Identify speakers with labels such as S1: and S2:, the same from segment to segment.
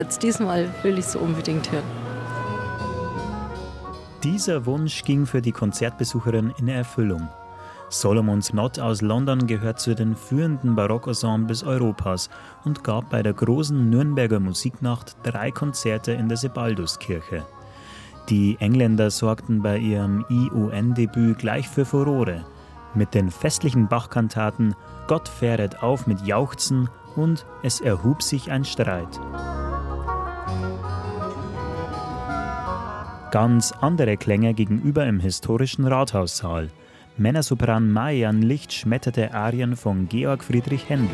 S1: Jetzt diesmal will ich es unbedingt hören.
S2: Dieser Wunsch ging für die Konzertbesucherin in Erfüllung. Solomon's Knot aus London gehört zu den führenden Barockensembles Europas und gab bei der großen Nürnberger Musiknacht 3 Konzerte in der Sebalduskirche. Die Engländer sorgten bei ihrem ION-Debüt gleich für Furore. Mit den festlichen Bach-Kantaten »Gott fähret auf mit Jauchzen« und »Es erhub sich ein Streit«. Ganz andere Klänge gegenüber im historischen Rathaussaal. Männersopran Marianne Licht schmetterte Arien von Georg Friedrich Händel.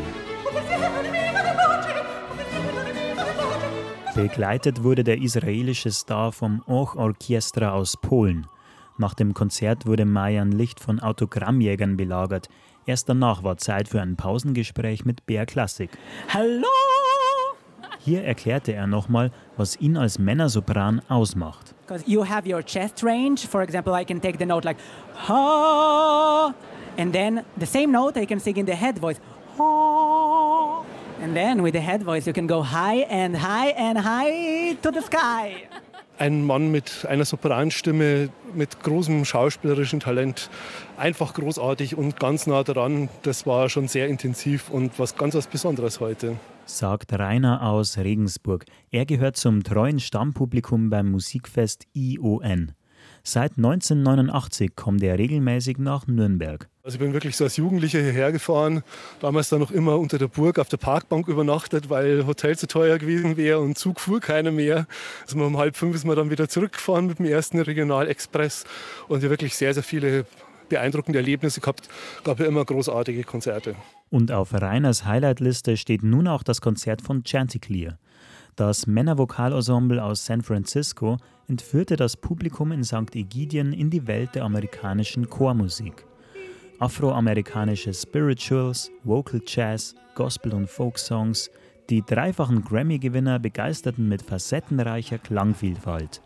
S2: Begleitet wurde der israelische Star vom Och Orchestra aus Polen. Nach dem Konzert wurde Marianne Licht von Autogrammjägern belagert. Erst danach war Zeit für ein Pausengespräch mit BR Classic.
S3: Hallo!
S2: Hier erklärte er nochmal, was ihn als Männersopran ausmacht.
S3: Because you have your chest range. For example, I can take the note like ha, and then the same note I can sing in the head voice ha, and then with the head voice you can go high and high and high to the sky.
S4: Ein Mann mit einer Sopranstimme, mit großem schauspielerischen Talent, einfach großartig und ganz nah dran. Das war schon sehr intensiv und was Besonderes heute.
S2: Sagt Rainer aus Regensburg. Er gehört zum treuen Stammpublikum beim Musikfest ION. Seit 1989 kommt er regelmäßig nach Nürnberg.
S4: Also ich bin wirklich so als Jugendlicher hierher gefahren, damals dann noch immer unter der Burg auf der Parkbank übernachtet, weil Hotel zu teuer gewesen wäre und Zug fuhr keiner mehr. Also um 4:30 ist man dann wieder zurückgefahren mit dem ersten Regionalexpress und wir wirklich sehr, sehr viele beeindruckende Erlebnisse gehabt. Gab ja immer großartige Konzerte.
S2: Und auf Rainers Highlight-Liste steht nun auch das Konzert von Chanticleer. Das Männervokalensemble aus San Francisco entführte das Publikum in St. Egidien in die Welt der amerikanischen Chormusik. Afroamerikanische Spirituals, Vocal Jazz, Gospel- und Folk-Songs, die dreifachen Grammy-Gewinner begeisterten mit facettenreicher Klangvielfalt.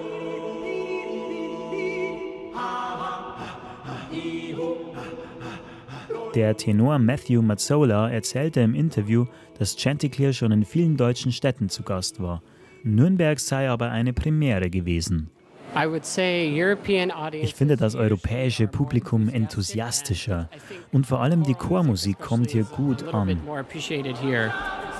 S2: Der Tenor Matthew Mazzola erzählte im Interview, dass Chanticleer schon in vielen deutschen Städten zu Gast war. Nürnberg sei aber eine Premiere gewesen. Ich finde das europäische Publikum enthusiastischer und vor allem die Chormusik kommt hier gut an.